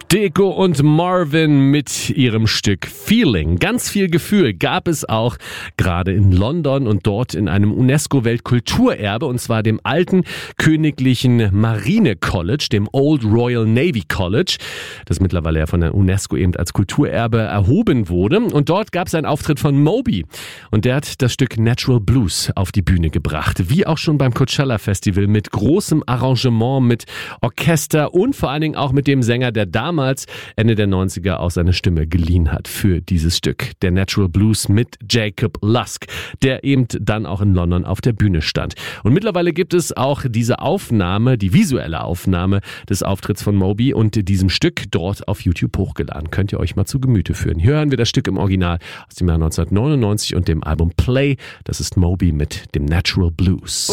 Deco und Marvin mit ihrem Stück Feeling. Ganz viel Gefühl gab es auch gerade in London und dort in einem UNESCO-Weltkulturerbe, und zwar dem alten königlichen Marine College, dem Old Royal Navy College, das mittlerweile ja von der UNESCO eben als Kulturerbe erhoben wurde. Und dort gab es einen Auftritt von Moby und der hat das Stück Natural Blues auf die Bühne gebracht. Wie auch schon beim Coachella Festival mit großem Arrangement, mit Orchester und vor allen Dingen auch mit dem Sänger, der damals Ende der 90er auch seine Stimme geliehen hat für dieses Stück. Der Natural Blues mit Jacob Lusk, der eben dann auch in London auf der Bühne stand. Und mittlerweile gibt es auch diese Aufnahme, die visuelle Aufnahme des Auftritts von Moby und diesem Stück dort auf YouTube hochgeladen. Könnt ihr euch mal zu Gemüte führen. Hier hören wir das Stück im Original aus dem Jahr 1999 und dem Album Play. Das ist Moby mit dem Natural Blues.